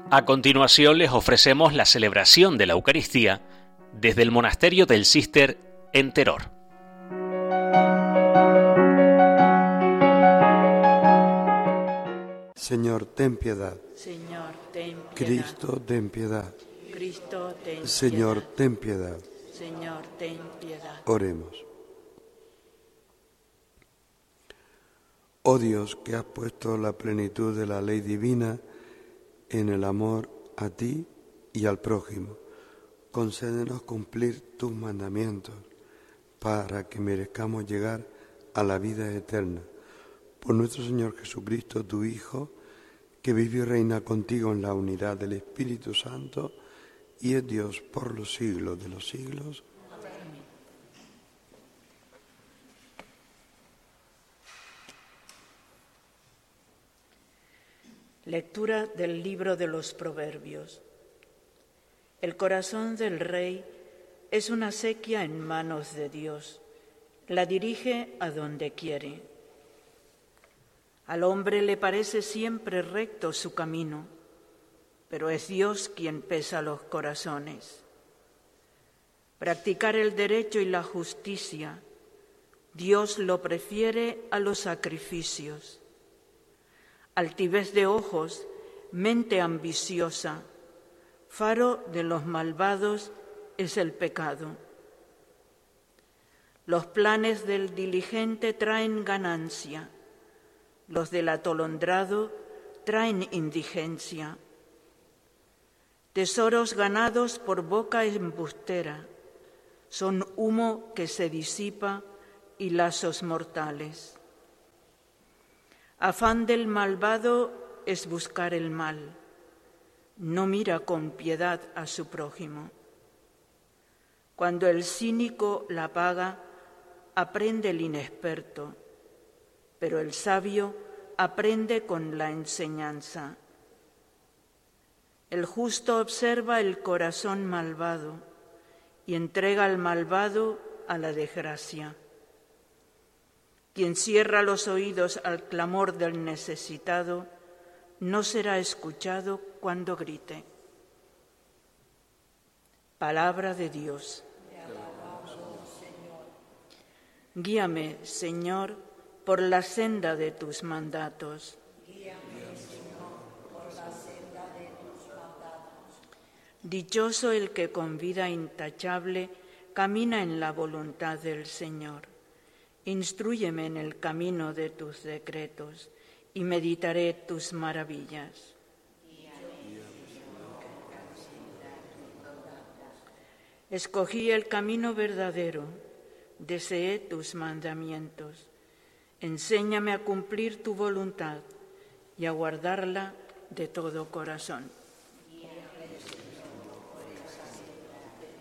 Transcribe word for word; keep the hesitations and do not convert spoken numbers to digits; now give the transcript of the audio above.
A continuación les ofrecemos la celebración de la Eucaristía desde el monasterio del Císter en Teror. Señor, ten piedad. Señor, ten piedad. Cristo, ten piedad. Cristo, ten Señor, piedad. ten piedad. Señor, ten piedad. Oremos. Oh Dios, que has puesto la plenitud de la ley divina en el amor a ti y al prójimo, concédenos cumplir tus mandamientos para que merezcamos llegar a la vida eterna. Por nuestro Señor Jesucristo, tu Hijo, que vive y reina contigo en la unidad del Espíritu Santo y es Dios por los siglos de los siglos. Amén. Lectura del libro de los Proverbios. El corazón del rey es una sequía en manos de Dios, la dirige a donde quiere. Al hombre le parece siempre recto su camino, pero es Dios quien pesa los corazones. Practicar el derecho y la justicia, Dios lo prefiere a los sacrificios. Altivez de ojos, mente ambiciosa, faro de los malvados es el pecado. Los planes del diligente traen ganancia, los del atolondrado traen indigencia. Tesoros ganados por boca embustera son humo que se disipa y lazos mortales. Afán del malvado es buscar el mal, no mira con piedad a su prójimo. Cuando el cínico la paga, aprende el inexperto, pero el sabio aprende con la enseñanza. El justo observa el corazón malvado y entrega al malvado a la desgracia. Quien cierra los oídos al clamor del necesitado no será escuchado cuando grite. Palabra de Dios. Guíame, Señor, por la senda de tus mandatos. Dichoso el que con vida intachable camina en la voluntad del Señor. Instrúyeme en el camino de tus decretos y meditaré tus maravillas. Escogí el camino verdadero, deseé tus mandamientos. Enséñame a cumplir tu voluntad y a guardarla de todo corazón.